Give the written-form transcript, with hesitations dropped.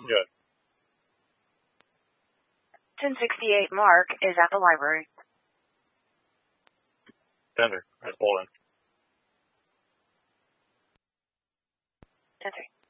Good. 1068 Mark is at the library. Tender. Let's pull in. 10-3.